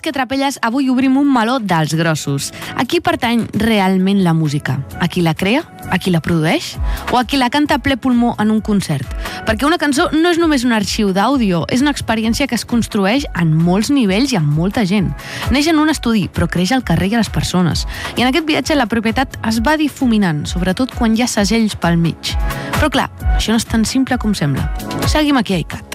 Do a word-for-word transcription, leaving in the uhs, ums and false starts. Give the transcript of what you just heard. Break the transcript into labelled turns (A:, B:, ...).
A: que trapelles, avui obrim un meló dels grossos. A qui pertany realment la música? A qui la crea? A qui la produeix? O a qui la canta a ple pulmó en un concert? Perquè una cançó no és només un arxiu d'àudio, és una experiència que es construeix en molts nivells i amb molta gent. Neix en un estudi, però creix al carrer i a les persones. I en aquest viatge la propietat es va difuminant, sobretot quan hi ha segells pel mig. Però clar, això no és tan simple com sembla. Seguim aquí a ICAT.